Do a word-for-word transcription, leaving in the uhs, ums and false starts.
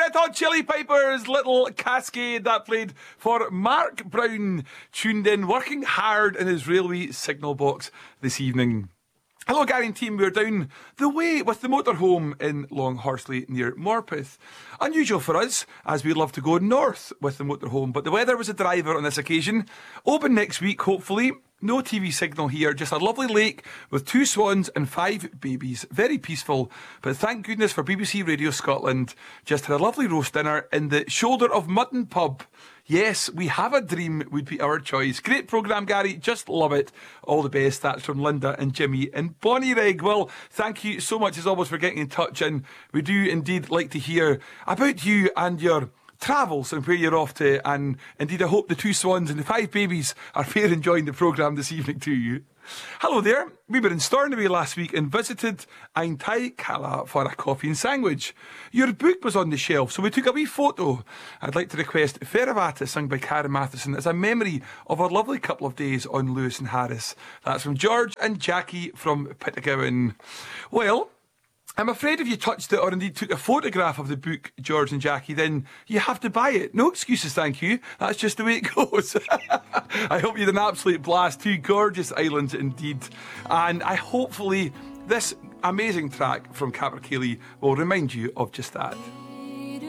Red Hot Chili Peppers, Little Cascade, that played for Mark Brown, tuned in, working hard in his railway signal box this evening. Hello, Gary and team. We're down the way with the motorhome in Long Horsley near Morpeth. Unusual for us, as we love to go north with the motorhome, but the weather was a driver on this occasion. Open next week, hopefully. No T V signal here, just a lovely lake with two swans and five babies. Very peaceful, but thank goodness for B B C Radio Scotland. Just had a lovely roast dinner in the Shoulder of Mutton pub. Yes, we have a dream would be our choice. Great programme, Gary. Just love it. All the best. That's from Linda and Jimmy in Bonnyrigg. Well, thank you so much as always for getting in touch, and we do indeed like to hear about you and your travels and where you're off to, and indeed I hope the two swans and the five babies are fair enjoying the programme this evening to you. Hello there. We were in Stornoway last week and visited Ein Tai Kala for a coffee and sandwich. Your book was on the shelf, so we took a wee photo. I'd like to request Feravata, sung by Karen Matheson, as a memory of a lovely couple of days on Lewis and Harris. That's from George and Jackie from Pittagowan. Well, I'm afraid if you touched it or indeed took a photograph of the book, George and Jackie, then you have to buy it. No excuses, thank you. That's just the way it goes. I hope you had an absolute blast. Two gorgeous islands indeed. And I hopefully this amazing track from Capercaillie will remind you of just that.